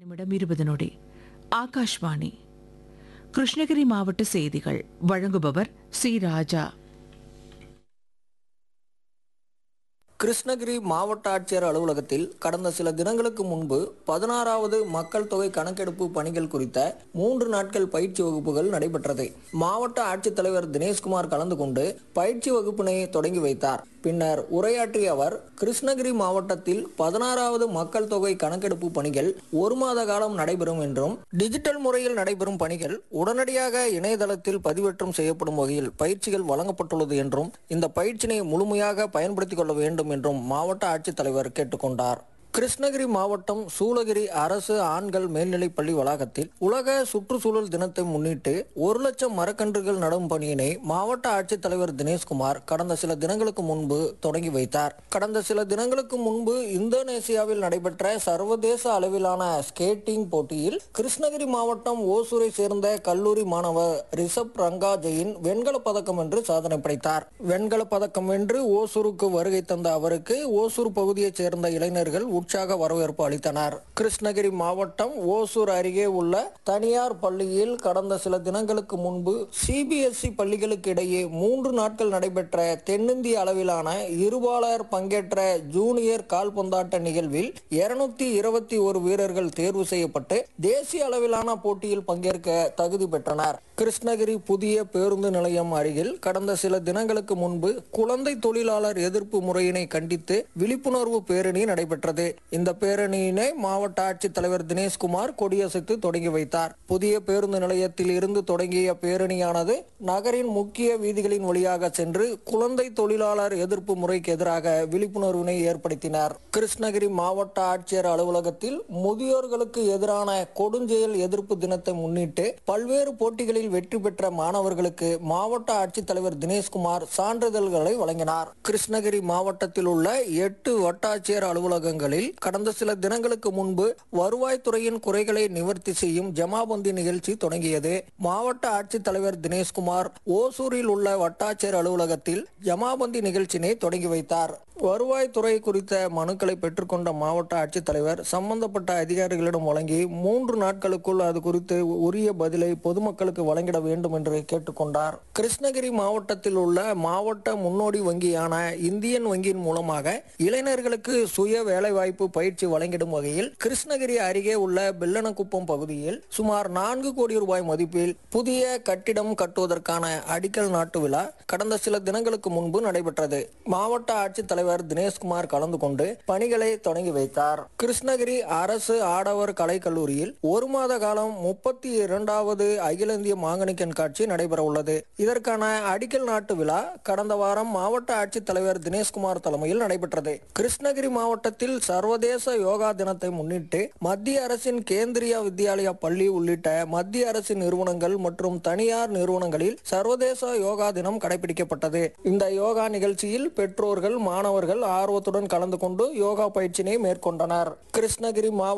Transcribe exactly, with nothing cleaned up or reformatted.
நிமிடம் இருபது நொடி. ஆகாஷ்வாணி கிருஷ்ணகிரி மாவட்ட செய்திகள் வழங்குபவர் சி ராஜா. கிருஷ்ணகிரி மாவட்ட ஆட்சியர் அலுவலகத்தில் கடந்த சில தினங்களுக்கு முன்பு பதினாறாவது மக்கள் தொகை கணக்கெடுப்பு பணிகள் குறித்த மூன்று நாட்கள் பயிற்சி வகுப்புகள் நடைபெற்றது. மாவட்ட ஆட்சித்தலைவர் தினேஷ்குமார் கலந்து கொண்டு பயிற்சி வகுப்பினை தொடங்கி வைத்தார். பின்னர் உரையாற்றிய அவர், கிருஷ்ணகிரி மாவட்டத்தில் பதினாறாவது மக்கள் தொகை கணக்கெடுப்பு பணிகள் ஒரு மாத காலம் நடைபெறும் என்றும், டிஜிட்டல் முறையில் நடைபெறும் பணிகள் உடனடியாக இணையதளத்தில் பதிவேற்றம் செய்யப்படும் வகையில் பயிற்சிகள் வழங்கப்பட்டுள்ளது என்றும், இந்த பயிற்சியினை முழுமையாக பயன்படுத்திக் கொள்ள வேண்டும் என்றும் மாவட்ட ஆட்சித்தலைவர் கேட்டுக்கொண்டார். கிருஷ்ணகிரி மாவட்டம் சூளகிரி அரசு ஆண்கள் மேல்நிலைப் பள்ளி வளாகத்தில் உலக சுற்றுச்சூழல் தினத்தை முன்னிட்டு ஒரு லட்சம் மரக்கன்றுகள் நடும் பணியினை மாவட்ட ஆட்சித்தலைவர் தினேஷ்குமார் கடந்த சில தினங்களுக்கு முன்பு தொடங்கி வைத்தார். கடந்த சில தினங்களுக்கு முன்பு இந்தோனேசியாவில் நடைபெற்ற சர்வதேச அளவிலான ஸ்கேட்டிங் போட்டியில் கிருஷ்ணகிரி மாவட்டம் ஓசூரை சேர்ந்த கல்லூரி மாணவர் ரிஷப் ரங்கா ஜெயின் வெண்கல பதக்கம் வென்று சாதனை படைத்தார். வெண்கல பதக்கம் வென்று ஓசூருக்கு வருகை தந்த அவருக்கு ஓசூர் பகுதியைச் சேர்ந்த இளைஞர்கள் உற்சாக வரவேற்பு அளித்தனர். கிருஷ்ணகிரி மாவட்டம் ஓசூர் அருகே உள்ள தனியார் பள்ளியில் கடந்த சில தினங்களுக்கு முன்பு சிபிஎஸ்இ பள்ளிகளுக்கு இடையே மூன்று நாட்கள் நடைபெற்ற தென்னிந்திய அளவிலான இருபாலர் பங்கேற்ற ஜூனியர் கால்பந்தாட்ட நிகழ்வில் இருநூத்தி இருபத்தி ஒரு வீரர்கள் தேர்வு செய்யப்பட்டு தேசிய அளவிலான போட்டியில் பங்கேற்க தகுதி பெற்றனர். கிருஷ்ணகிரி புதிய பேருந்து நிலையம் அருகில் கடந்த சில தினங்களுக்கு முன்பு குழந்தை தொழிலாளர் எதிர்ப்பு முறையினை கண்டித்து விழிப்புணர்வு பேரணி நடைபெற்றது. இந்த பேரணியினை மாவட்ட ஆட்சித்தலைவர் தினேஷ்குமார் கொடியசைத்து தொடங்கி வைத்தார். புதிய பேருந்து நிலையத்தில் இருந்து தொடங்கிய பேரணியானது நகரின் முக்கிய வீதிகளின் வழியாக சென்று குழந்தை தொழிலாளர் எதிர்ப்பு முறைக்கு எதிராக விழிப்புணர்வினை ஏற்படுத்தினார். கிருஷ்ணகிரி மாவட்ட ஆட்சியர் அலுவலகத்தில் முதியோர்களுக்கு எதிரான கொடுஞ்செயல் எதிர்ப்பு தினத்தை முன்னிட்டு பல்வேறு போட்டிகளில் வெற்றி பெற்ற மாணவர்களுக்கு மாவட்ட ஆட்சித்தலைவர் தினேஷ்குமார் சான்றிதழ்களை வழங்கினார். கிருஷ்ணகிரி மாவட்டத்தில் உள்ள எட்டு வட்டாட்சியர் அலுவலகங்களில் கடந்த சில தினங்களுக்கு முன்பு வருவாய்த்துறையின் குறைகளை நிவர்த்தி செய்யும் ஜமாபந்தி நிகழ்ச்சி தொடங்கியது. மாவட்ட ஆட்சித்தலைவர் தினேஷ்குமார் ஓசூரில் உள்ள வட்டாட்சியர் அலுவலகத்தில் ஜமாபந்தி நிகழ்ச்சியினை தொடங்கி வைத்தார். வருவாய்த்துறை குறித்த மனுக்களை பெற்றுக்கொண்ட மாவட்ட ஆட்சித்தலைவர் சம்பந்தப்பட்ட அதிகாரிகளிடம் வழங்கி மூன்று நாட்களுக்குள் அது குறித்து உரிய பதிலை பொதுமக்களுக்கு வழங்கிட வேண்டும் என்று கேட்டுக்கொண்டார். கிருஷ்ணகிரி மாவட்டத்தில் உள்ள மாவட்ட முன்னோடி வங்கியான இந்தியன் வங்கியின் மூலமாக இளைஞர்களுக்கு சுய வேலைவாய்ப்பு பயிற்சி வழங்கிடும் வகையில் கிருஷ்ணகிரி அருகே உள்ள பெல்லனகுப்பம் பகுதியில் சுமார் நான்கு கோடி ரூபாய் மதிப்பில் புதிய கட்டிடம் கட்டுவதற்கான அடிக்கல் நாட்டு விழா கடந்த சில தினங்களுக்கு முன்பு நடைபெற்றது. மாவட்ட ஆட்சித்தலைவர் தினேஷ்குமார் கலந்து கொண்டு பணிகளை தொடங்கி வைத்தார். கிருஷ்ணகிரி அரசு ஆடவர் கலை கல்லூரியில் ஒரு மாத காலம் முப்பத்தி இரண்டாவது அகில இந்திய மாங்கனி கண்காட்சி நடைபெற உள்ளது. இதற்கான அடிக்கல் நாட்டு விழா கடந்த வாரம் மாவட்ட ஆட்சித்தலைவர் தினேஷ்குமார் தலைமையில் நடைபெற்றது. கிருஷ்ணகிரி மாவட்டத்தில் சர்வதேச யோகா தினத்தை முன்னிட்டு மத்திய அரசின் கேந்திரிய வித்யாலயா பள்ளி உள்ளிட்ட மத்திய அரசின் நிறுவனங்கள் மற்றும் தனியார் நிறுவனங்களில் சர்வதேச யோகா தினம் கடைபிடிக்கப்பட்டது. இந்த யோகா நிகழ்ச்சியில் பெற்றோர்கள் மாணவர்கள் ஆர்வத்துடன் கலந்து கொண்டு யோகா பயிற்சியினை மேற்கொண்டனர். கிருஷ்ணகிரி மாவட்ட